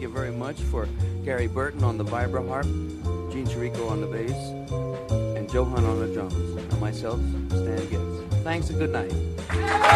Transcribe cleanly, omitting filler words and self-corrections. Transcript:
you very much for Gary Burton on the vibraharp, Gene Chirico on the bass, and Johan on the drums, and myself, Stan Getz. Thanks and good night.